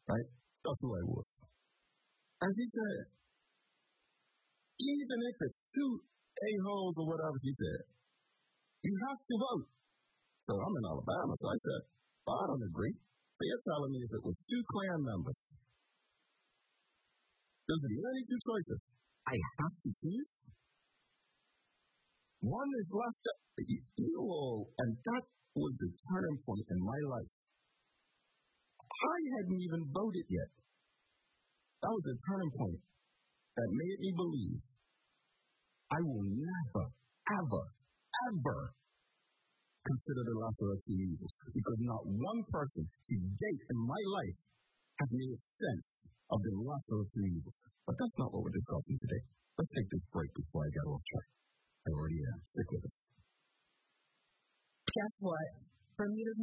right? That's who I was. And she said, even if it's two a-holes or whatever, she said, you have to vote. So I'm in Alabama, so I said, well, I don't agree. So you're telling me if it was two Klan members, those are the only two choices. I have to choose. One is left up. And that was the turning point in my life. I hadn't even voted yet. That was a turning point that made me believe I will never, ever, ever consider the lesser of two evils. Because not one person to date in my life has made sense of the lesser of two evils. But that's not what we're discussing today. Let's take this break before I get off track. I already am. Stick with us. Guess what? Bermuda's